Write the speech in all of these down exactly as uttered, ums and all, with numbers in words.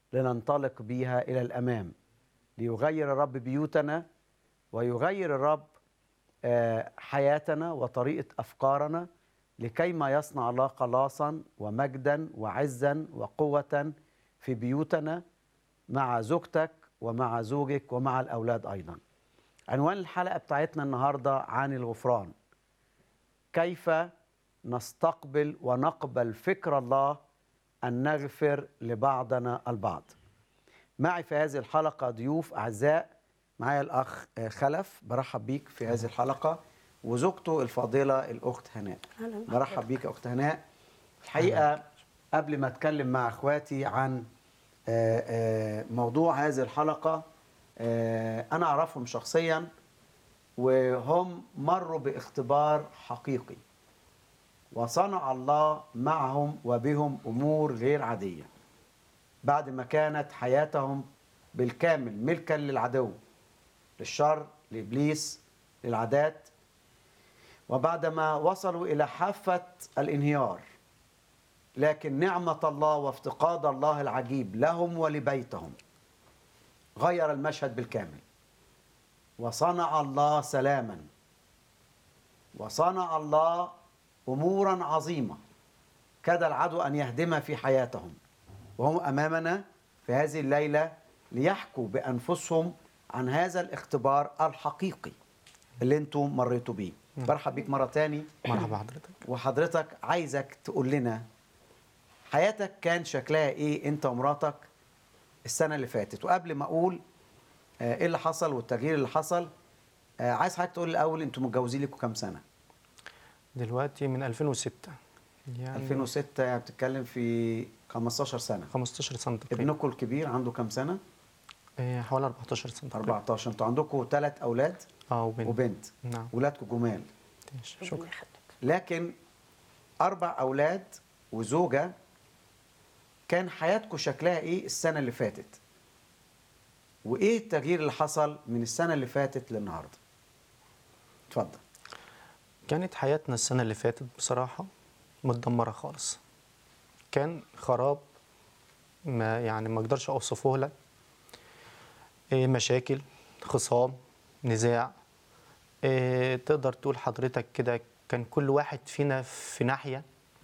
لننطلق بيها إلى الأمام، ليغير الرب بيوتنا ويغير الرب آه، حياتنا وطريقة أفكارنا، لكي ما يصنع الله خلاصا ومجدا وعزا وقوة في بيوتنا مع زوجتك ومع زوجك ومع الأولاد أيضا. عنوان الحلقة بتاعتنا النهاردة عن الغفران، كيف نستقبل ونقبل فكر الله أن نغفر لبعضنا البعض. معي في هذه الحلقة ضيوف أعزاء، معي الأخ خلف، برحب بيك في هذه الحلقة، وزوجته الفاضلة الأخت هناء. برحب بيك يا أخت هناء. الحقيقة قبل ما أتكلم مع أخواتي عن موضوع هذه الحلقة، أنا أعرفهم شخصيا وهم مروا باختبار حقيقي، وصنع الله معهم وبهم أمور غير عادية بعد ما كانت حياتهم بالكامل ملكا للعدو، للشر، لإبليس، للعادات، وبعدما وصلوا إلى حافة الانهيار، لكن نعمة الله وافتقاد الله العجيب لهم ولبيتهم غير المشهد بالكامل، وصنع الله سلاما، وصنع الله أمورا عظيمة كاد العدو أن يهدمها في حياتهم، وهم أمامنا في هذه الليلة ليحكوا بأنفسهم عن هذا الاختبار الحقيقي اللي انتم مريتوا بيه. برحب بيك مرة تاني. مرحبا حضرتك. وحضرتك عايزك تقول لنا حياتك كان شكلها ايه انت ومراتك السنة اللي فاتت، وقبل ما اقول ايه اللي حصل والتغيير اللي حصل، عايز حضرتك تقول الاول انتم متجوزين لكم كام سنة؟ دلوقتي من ألفين وستة، يعني ألفين وستة، يعني بتتكلم في خمستاشر سنة. خمستاشر سنة تقريبا. ابنكم الكبير عنده كام سنة؟ إيه حوالي أربعتاشر سنة تقريبا. أربعتاشر. انتوا عندكم ثلاث اولاد اه وبنت. وبنت. نعم. ولادكم جمال. شكرا. لكن اربع اولاد وزوجة، كان حياتكم شكلها ايه السنة اللي فاتت؟ وايه التغيير اللي حصل من السنة اللي فاتت للنهارده؟ اتفضل. كانت حياتنا السنة اللي فاتت بصراحة متدمرة خالص. كان خراب، ما يعني ما اقدرش اوصفه لك. إيه مشاكل، خصام، نزاع، إيه تقدر تقول حضرتك كده كان كل واحد فينا في ناحية.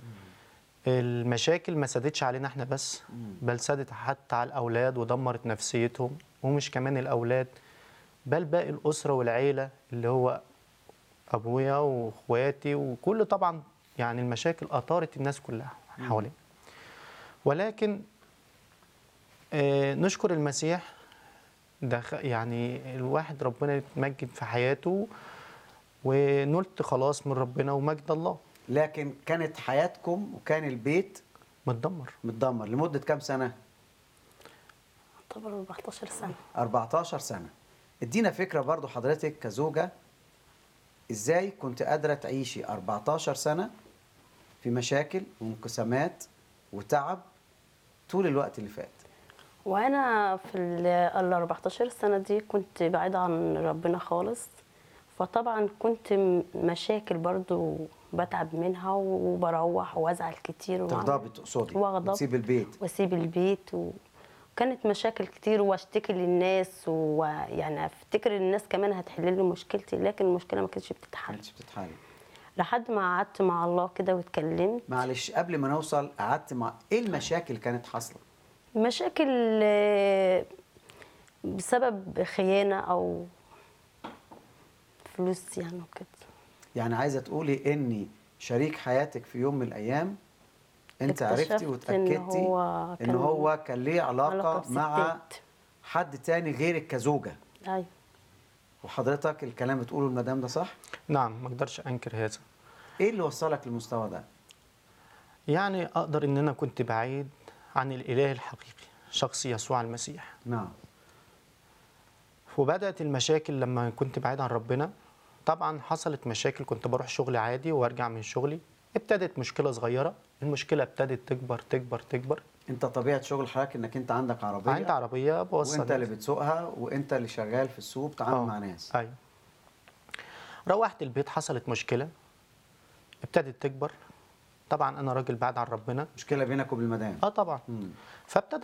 المشاكل ما سادتش علينا احنا بس، بل سادت حتى على الأولاد ودمرت نفسيتهم، ومش كمان الأولاد بل باقي الأسرة والعيلة اللي هو أبويا وإخواتي وكل، طبعا يعني المشاكل أطارت الناس كلها حوالينا. ولكن آه نشكر المسيح، ده يعني الواحد ربنا يتمجد في حياته، ونلت خلاص من ربنا ومجد الله. لكن كانت حياتكم وكان البيت متدمر متدمر لمدة كام سنة؟ طبعا أربعتاشر سنة. أربعتاشر سنة. ادينا فكرة برضو حضرتك كزوجة، ازاي كنت قادرة تعيشي أربعتاشر سنة في مشاكل وانقسامات وتعب طول الوقت اللي فات؟ وانا في ال أربعتاشر سنة دي كنت بعيدة عن ربنا خالص، فطبعا كنت مشاكل برضو بتعب منها وبروح وازعل كتير. تغضبي تقصدي؟ واغضب وتسيب البيت؟ واسيب البيت، وكانت مشاكل كتير واشتكي للناس، ويعني افتكر الناس كمان هتحل لي مشكلتي، لكن المشكله ما كانتش بتتحل. ما كانتش بتتحل لحد ما قعدت مع الله كده واتكلمت. معلش قبل ما نوصل، قعدت مع ايه المشاكل اللي كانت حاصله؟ مشاكل بسبب خيانه او فلوس يعني وكده. يعني عايزه تقولي ان شريك حياتك في يوم من الايام انت عرفتي وتاكدتي ان هو كان, إن هو كان ليه علاقه, علاقة مع حد تاني غيرك كزوجه؟ ايوه. وحضرتك الكلام بتقوله المدام ده صح؟ نعم، ما اقدرش انكر هذا. ايه اللي وصلك للمستوى ده؟ يعني اقدر ان انا كنت بعيد عن الاله الحقيقي، شخص يسوع المسيح. نعم. وبدات المشاكل لما كنت بعيد عن ربنا. طبعا حصلت مشاكل، كنت بروح شغلي عادي وارجع من شغلي، ابتدت مشكله صغيره، المشكله ابتدت تكبر تكبر تكبر. انت طبيعه شغل حضرتك انك انت عندك عربيه، عندي عربيه بوصل، وانت اللي بتسوقها، وانت اللي شغال في السوق بتتعامل مع ناس. ايوه. روحت البيت حصلت مشكله ابتدت تكبر. طبعا انا راجل بعد عن ربنا. مشكله بينك وبين المدام؟ اه طبعا. فابتدى